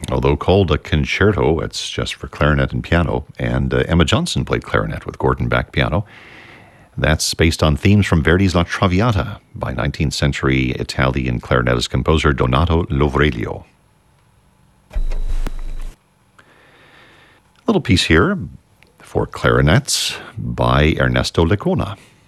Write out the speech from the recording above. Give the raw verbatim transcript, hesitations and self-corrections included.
Although called a concerto, it's just for clarinet and piano. And uh, Emma Johnson played clarinet with Gordon Beck piano. That's based on themes from Verdi's La Traviata by nineteenth century Italian clarinetist composer Donato Lovrelio. A little piece here for clarinets by Ernesto Lecona.